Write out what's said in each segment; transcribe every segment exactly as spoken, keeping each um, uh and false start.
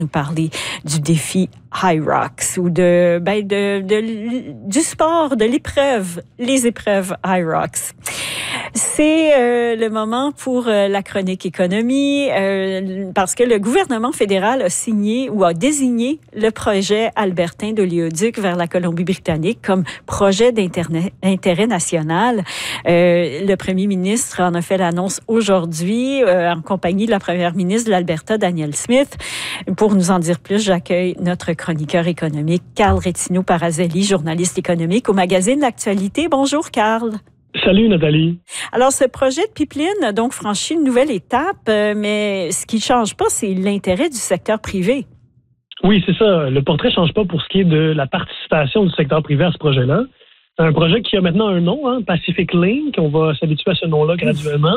nous parler du défi HYROX ou de, ben de, de, du sport, de l'épreuve, les épreuves HYROX. C'est euh, le moment pour euh, la chronique économie euh, parce que le gouvernement fédéral a signé ou a désigné le projet albertain d'oléoduc vers la Colombie-Britannique comme projet d'intérêt national. Euh, le premier ministre en a fait l'annonce aujourd'hui euh, en compagnie de la première ministre de l'Alberta, Danielle Smith. Pour nous en dire plus, j'accueille notre chroniqueur économique, Carl Retino-Parazelli, journaliste économique au magazine L'Actualité. Bonjour, Carl. Salut Nathalie. Alors, ce projet de pipeline a donc franchi une nouvelle étape, mais ce qui ne change pas, c'est l'intérêt du secteur privé. Oui, c'est ça. Le portrait ne change pas pour ce qui est de la participation du secteur privé à ce projet-là. C'est un projet qui a maintenant un nom, hein, Pacific Link. On va s'habituer à ce nom-là graduellement.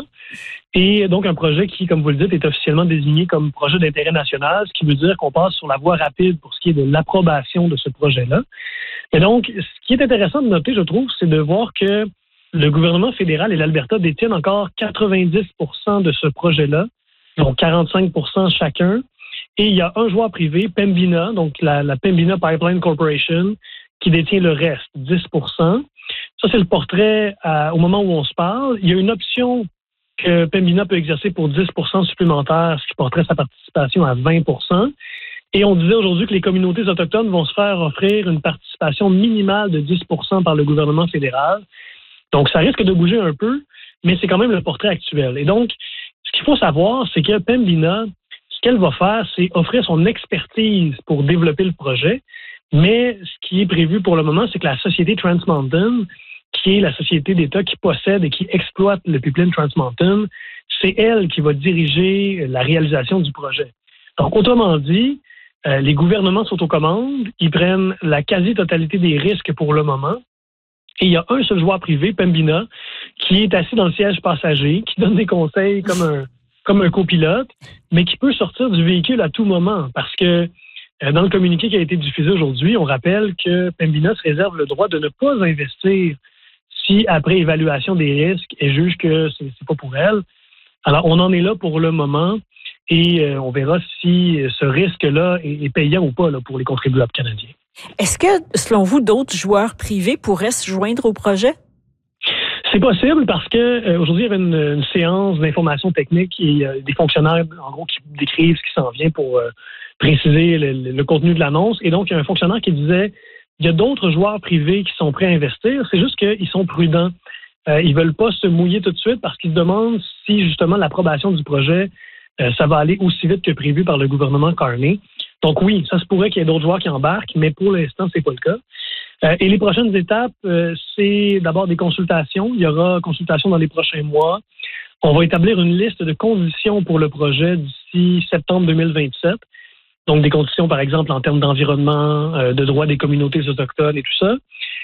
Et donc, un projet qui, comme vous le dites, est officiellement désigné comme projet d'intérêt national, ce qui veut dire qu'on passe sur la voie rapide pour ce qui est de l'approbation de ce projet-là. Et donc, ce qui est intéressant de noter, je trouve, c'est de voir que le gouvernement fédéral et l'Alberta détiennent encore quatre-vingt-dix pour cent de ce projet-là, donc quarante-cinq pour cent chacun. Et il y a un joueur privé, Pembina, donc la, la Pembina Pipeline Corporation, qui détient le reste, dix pour cent. Ça, c'est le portrait euh, au moment où on se parle. Il y a une option que Pembina peut exercer pour dix pour cent supplémentaire, ce qui porterait sa participation à vingt pour cent. Et on disait aujourd'hui que les communautés autochtones vont se faire offrir une participation minimale de dix pour cent par le gouvernement fédéral. Donc, ça risque de bouger un peu, mais c'est quand même le portrait actuel. Et donc, ce qu'il faut savoir, c'est que Pembina, ce qu'elle va faire, c'est offrir son expertise pour développer le projet. Mais ce qui est prévu pour le moment, c'est que la société Trans Mountain, qui est la société d'État qui possède et qui exploite le pipeline Trans Mountain, c'est elle qui va diriger la réalisation du projet. Donc, autrement dit, euh, les gouvernements sont aux commandes, ils prennent la quasi-totalité des risques pour le moment. Et il y a un seul joueur privé, Pembina, qui est assis dans le siège passager, qui donne des conseils comme un, comme un copilote, mais qui peut sortir du véhicule à tout moment. Parce que euh, dans le communiqué qui a été diffusé aujourd'hui, on rappelle que Pembina se réserve le droit de ne pas investir si, après évaluation des risques, elle juge que c'est, c'est pas pour elle. Alors, on en est là pour le moment et euh, on verra si ce risque-là est, est payant ou pas là, pour les contribuables canadiens. Est-ce que, selon vous, d'autres joueurs privés pourraient se joindre au projet? C'est possible parce que euh, aujourd'hui, il y avait une, une séance d'information technique et euh, des fonctionnaires, en gros, qui décrivent ce qui s'en vient pour euh, préciser le, le, le contenu de l'annonce. Et donc, il y a un fonctionnaire qui disait il y a d'autres joueurs privés qui sont prêts à investir, c'est juste qu'ils sont prudents. Euh, ils veulent pas se mouiller tout de suite parce qu'ils se demandent si, justement, l'approbation du projet, euh, ça va aller aussi vite que prévu par le gouvernement Carney. Donc oui, ça se pourrait qu'il y ait d'autres joueurs qui embarquent, mais pour l'instant, c'est pas le cas. Euh, et les prochaines étapes, euh, c'est d'abord des consultations. Il y aura consultations dans les prochains mois. On va établir une liste de conditions pour le projet d'ici septembre deux mille vingt-sept. Donc des conditions, par exemple, en termes d'environnement, euh, de droits des communautés autochtones et tout ça.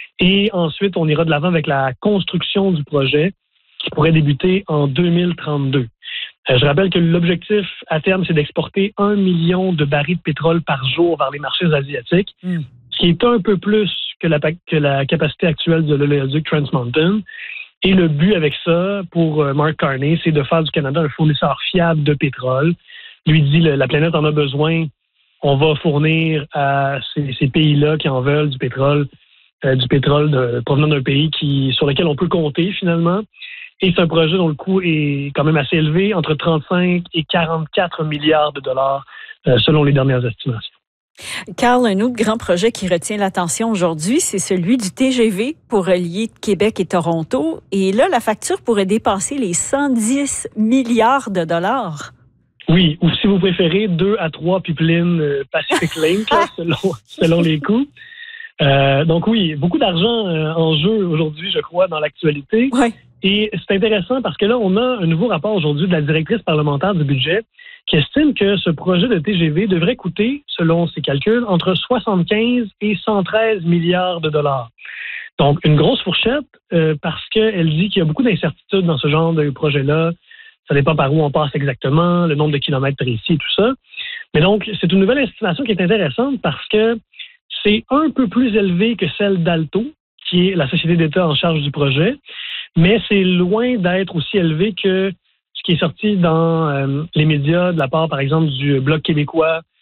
Et ensuite, on ira de l'avant avec la construction du projet qui pourrait débuter en deux mille trente-deux. Euh, je rappelle que l'objectif à terme, c'est d'exporter un million de barils de pétrole par jour vers les marchés asiatiques, mm. ce qui est un peu plus que la, que la capacité actuelle de l'oléoduc Trans Mountain. Et le but avec ça, pour euh, Mark Carney, c'est de faire du Canada un fournisseur fiable de pétrole. Lui dit le, la planète en a besoin, on va fournir à ces, ces pays-là qui en veulent du pétrole, euh, du pétrole de, provenant d'un pays qui, sur lequel on peut compter finalement. Et c'est un projet dont le coût est quand même assez élevé, entre trente-cinq et quarante-quatre milliards de dollars, euh, selon les dernières estimations. Carl, un autre grand projet qui retient l'attention aujourd'hui, c'est celui du T G V pour relier Québec et Toronto. Et là, la facture pourrait dépasser les cent dix milliards de dollars. Oui, ou si vous préférez, deux à trois pipelines euh, Pacific Link, là, selon, selon les coûts. Euh, donc oui, beaucoup d'argent euh, en jeu aujourd'hui, je crois, dans l'actualité. Ouais. Et c'est intéressant parce que là, on a un nouveau rapport aujourd'hui de la directrice parlementaire du budget qui estime que ce projet de T G V devrait coûter, selon ses calculs, entre soixante-quinze et cent treize milliards de dollars. Donc, une grosse fourchette euh, parce qu'elle dit qu'il y a beaucoup d'incertitudes dans ce genre de projet-là. Ça dépend par où on passe exactement, le nombre de kilomètres précis et tout ça. Mais donc, c'est une nouvelle estimation qui est intéressante parce que c'est un peu plus élevé que celle d'Alto, qui est la société d'État en charge du projet, mais c'est loin d'être aussi élevé que ce qui est sorti dans euh, les médias de la part, par exemple, du Bloc québécois